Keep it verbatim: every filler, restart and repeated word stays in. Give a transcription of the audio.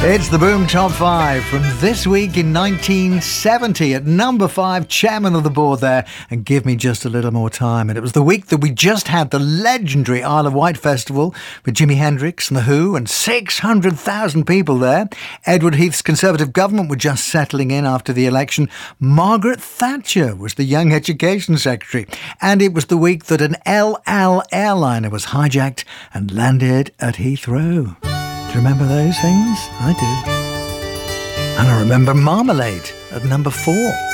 It's the Boom Top five from this week in nineteen seventy. At number five, chairman of the board there, and give me just a little more time. And it was the week that we just had the legendary Isle of Wight Festival with Jimi Hendrix and The Who and six hundred thousand people there. Edward Heath's Conservative government were just settling in after the election. Margaret Thatcher was the Young Education Secretary. And it was the week that an El Al airliner was hijacked and landed at Heathrow. Do you remember those things? I do. And I remember Marmalade at number four.